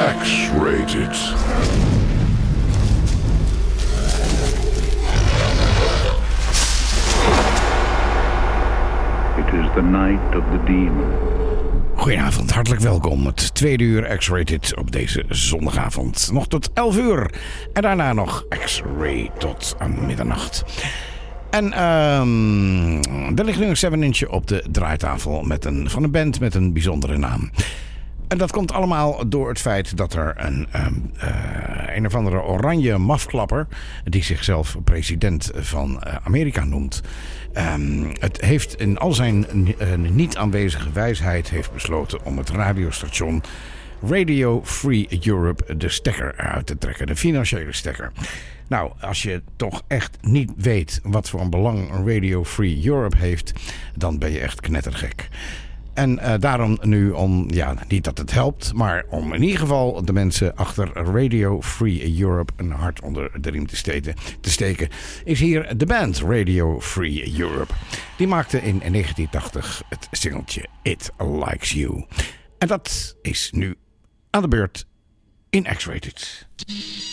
X-Rated. It is the night of the demon. Goedenavond, hartelijk welkom. Het tweede uur X-Rated op deze zondagavond. Nog tot 11 uur. En daarna nog X-Ray tot middernacht. En er ligt nu een 7-inch op de draaitafel van een band met een bijzondere naam. En dat komt allemaal door het feit dat er een of andere oranje mafklapper, die zichzelf president van Amerika noemt, het heeft in al zijn niet aanwezige wijsheid heeft besloten om het radiostation Radio Free Europe de stekker eruit te trekken, de financiële stekker. Nou, als je toch echt niet weet wat voor een belang Radio Free Europe heeft, dan ben je echt knettergek. En daarom nu niet dat het helpt, maar om in ieder geval de mensen achter Radio Free Europe een hart onder de riem te steken, is hier de band Radio Free Europe. Die maakte in 1980 het singeltje It Likes You. En dat is nu aan de beurt in X-Rated.